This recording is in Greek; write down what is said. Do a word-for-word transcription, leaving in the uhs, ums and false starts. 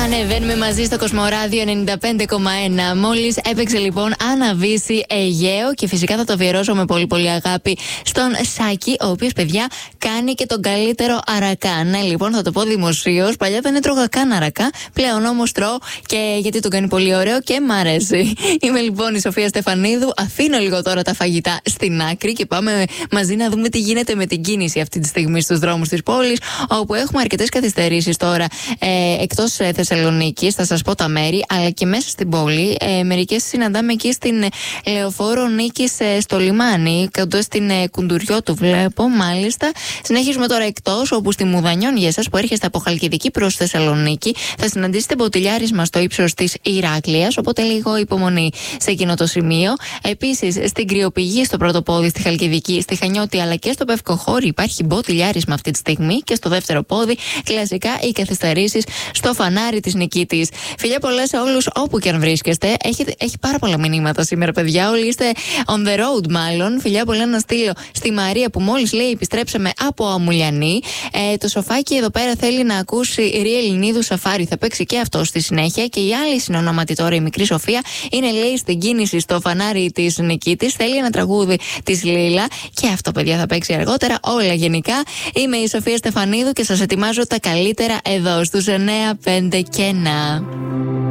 Ανεβαίνουμε μαζί στο Κοσμοράδιο ενενήντα πέντε κόμμα ένα. Μόλις έπαιξε λοιπόν Αναβύση Αιγαίο και φυσικά θα το αφιερώσω με πολύ πολύ αγάπη στον Σάκη, ο οποίος, παιδιά, κάνει και τον καλύτερο αρακά. Ναι, λοιπόν, θα το πω δημοσίως. Παλιά δεν έτρωγα καν αρακά, πλέον όμως τρώω και γιατί τον κάνει πολύ ωραίο και μ' αρέσει. Είμαι λοιπόν η Σοφία Στεφανίδου. Αφήνω λίγο τώρα τα φαγητά στην άκρη και πάμε μαζί να δούμε τι γίνεται με την κίνηση αυτή τη στιγμή στους δρόμους της πόλης, όπου έχουμε αρκετές καθυστερήσεις τώρα ε, εκτός Θεσσαλονίκης, θα σας πω τα μέρη, αλλά και μέσα στην πόλη. Ε, μερικές συναντάμε εκεί στην Λεωφόρο Νίκης ε, στο λιμάνι, κοντά στην ε, Κουντουριώτου, βλέπω, μάλιστα. Συνεχίζουμε τώρα εκτός, όπου στη Μουδανιών, για εσάς που έρχεστε από Χαλκιδική προς Θεσσαλονίκη, θα συναντήσετε μποτιλιάρισμα στο ύψος της Ηράκλειας, οπότε λίγο υπομονή σε εκείνο το σημείο. Επίσης, στην Κρυοπηγή, στο πρώτο πόδι, στη Χαλκιδική, στη Χανιώτη, αλλά και στο Πευκοχώρι υπάρχει μποτιλιάρισμα αυτή τη στιγμή, και στο δεύτερο πόδι, κλασικά, οι καθυστερήσεις στο φανάρι της Νικήτης. Φιλιά πολλά σε όλους όπου και αν βρίσκεστε. Έχει, έχει πάρα πολλά μηνύματα σήμερα, παιδιά. Όλοι είστε on the road, μάλλον. Φιλιά πολλά να στείλω στη Μαρία που μόλις λέει επιστρέψαμε από Αμουλιανή. Ε, το Σοφάκι εδώ πέρα θέλει να ακούσει Ρή Ελληνίδου Σαφάρι. Θα παίξει και αυτό στη συνέχεια. Και η άλλη συνονόματη τώρα, η μικρή Σοφία, είναι, λέει, στην κίνηση στο φανάρι της Νικήτης. Θέλει ένα τραγούδι της Λίλα. Και αυτό, παιδιά, θα παίξει αργότερα. Όλα γενικά. Είμαι η Σοφία Στεφανίδου και σας ετοιμάζω τα καλύτερα εδώ στους εννιά πέντε και ένα.